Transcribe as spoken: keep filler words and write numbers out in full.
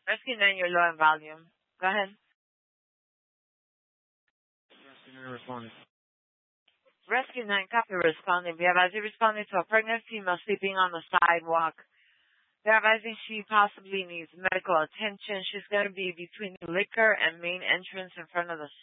Rescue nine, you're low in volume. Go ahead. Rescue nine responding. Rescue nine, copy responding. Be advised you responding to a pregnant female sleeping on the sidewalk. They're advising she possibly needs medical attention. She's going to be between the liquor and main entrance in front of the